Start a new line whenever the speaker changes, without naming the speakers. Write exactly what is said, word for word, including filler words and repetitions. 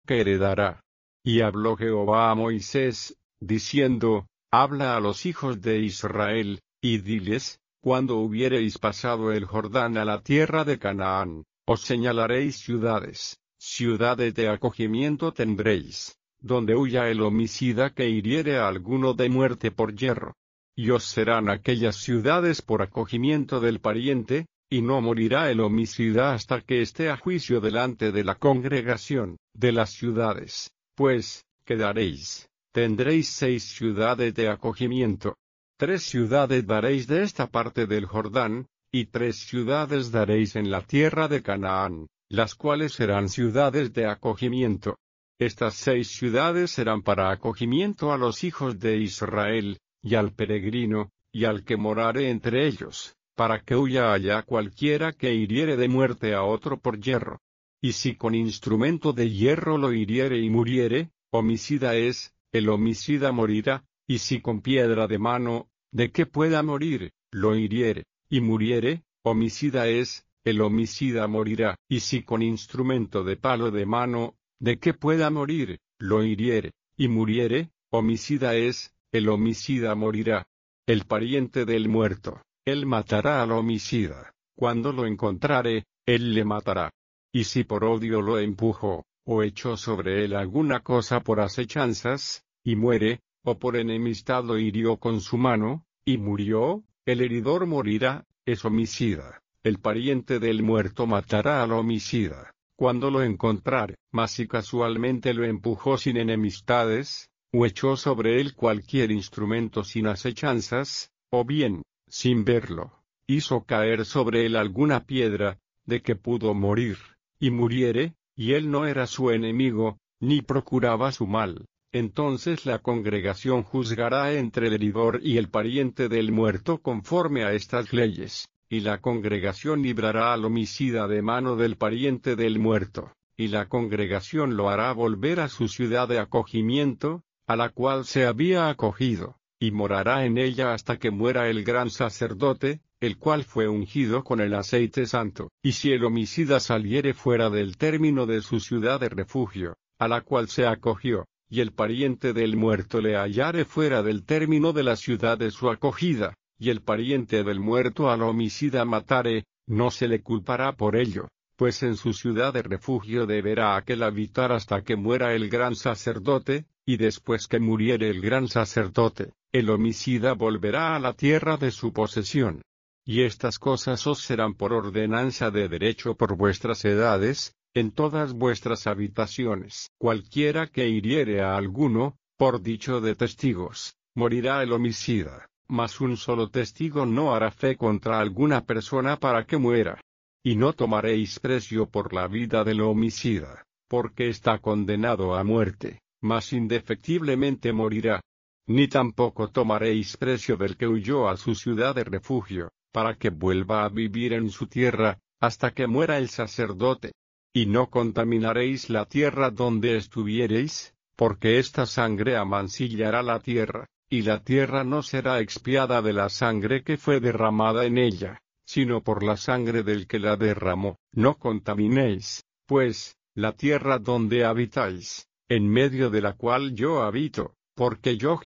que heredará. Y habló Jehová a Moisés, diciendo, habla a los hijos de Israel, y diles, cuando hubiereis pasado el Jordán a la tierra de Canaán, os señalaréis ciudades, ciudades de acogimiento tendréis, donde huya el homicida que hiriere a alguno de muerte por yerro. Y os serán aquellas ciudades por acogimiento del pariente, y no morirá el homicida hasta que esté a juicio delante de la congregación de las ciudades, pues, quedaréis, tendréis seis ciudades de acogimiento. Tres ciudades daréis de esta parte del Jordán, y tres ciudades daréis en la tierra de Canaán, las cuales serán ciudades de acogimiento. Estas seis ciudades serán para acogimiento a los hijos de Israel, y al peregrino, y al que morare entre ellos, para que huya allá cualquiera que hiriere de muerte a otro por yerro. Y si con instrumento de hierro lo hiriere y muriere, homicida es, el homicida morirá, y si con piedra de mano, de que pueda morir, lo hiriere, y muriere, homicida es, el homicida morirá, y si con instrumento de palo de mano, de que pueda morir, lo hiriere, y muriere, homicida es, el homicida morirá. El pariente del muerto, él matará al homicida, cuando lo encontrare, él le matará. Y si por odio lo empujó, o echó sobre él alguna cosa por asechanzas, y muere, o por enemistad lo hirió con su mano, y murió, el heridor morirá, es homicida. El pariente del muerto matará al homicida, cuando lo encontrare. Mas si casualmente lo empujó sin enemistades, o echó sobre él cualquier instrumento sin asechanzas, o bien, sin verlo, hizo caer sobre él alguna piedra, de que pudo morir, y muriere, y él no era su enemigo, ni procuraba su mal, entonces la congregación juzgará entre el heridor y el pariente del muerto conforme a estas leyes, y la congregación librará al homicida de mano del pariente del muerto, y la congregación lo hará volver a su ciudad de acogimiento, a la cual se había acogido, y morará en ella hasta que muera el gran sacerdote, el cual fue ungido con el aceite santo. Y si el homicida saliere fuera del término de su ciudad de refugio, a la cual se acogió, y el pariente del muerto le hallare fuera del término de la ciudad de su acogida, y el pariente del muerto al homicida matare, no se le culpará por ello, pues en su ciudad de refugio deberá aquel habitar hasta que muera el gran sacerdote, y después que muriere el gran sacerdote, el homicida volverá a la tierra de su posesión. Y estas cosas os serán por ordenanza de derecho por vuestras edades, en todas vuestras habitaciones. Cualquiera que hiriere a alguno, por dicho de testigos, morirá el homicida, mas un solo testigo no hará fe contra alguna persona para que muera. Y no tomaréis precio por la vida del homicida, porque está condenado a muerte, mas indefectiblemente morirá. Ni tampoco tomaréis precio del que huyó a su ciudad de refugio, para que vuelva a vivir en su tierra, hasta que muera el sacerdote. Y no contaminaréis la tierra donde estuviereis, porque esta sangre amancillará la tierra, y la tierra no será expiada de la sangre que fue derramada en ella, sino por la sangre del que la derramó. No contaminéis, pues, la tierra donde habitáis, en medio de la cual yo habito, porque yo